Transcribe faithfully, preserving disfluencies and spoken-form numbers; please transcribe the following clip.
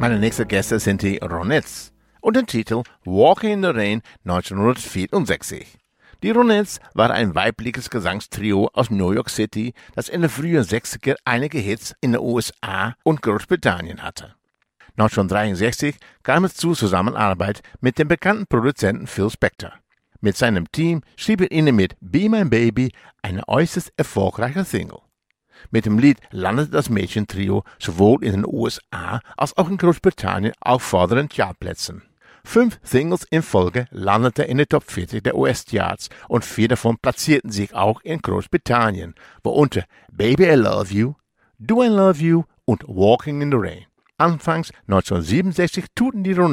Meine nächsten Gäste sind die Ronettes und den Titel Walking in the Rain neunzehnhundertvierundsechzig. Die Ronettes waren ein weibliches Gesangstrio aus New York City, das in den frühen sechziger einige Hits in den U S A und Großbritannien hatte. neunzehnhundertdreiundsechzig kam es zur Zusammenarbeit mit dem bekannten Produzenten Phil Spector. Mit seinem Team schrieb er ihnen mit Be My Baby eine äußerst erfolgreiche Single. Mit dem Lied landete das Mädchentrio sowohl in den U S A als auch in Großbritannien auf vorderen Chartplätzen. Fünf Singles in Folge landeten in den Top vierzig der U S-Charts und vier davon platzierten sich auch in Großbritannien, worunter Baby I Love You, Do I Love You und Walking in the Rain. Anfangs neunzehnhundertsiebenundsechzig tourten die Ronettes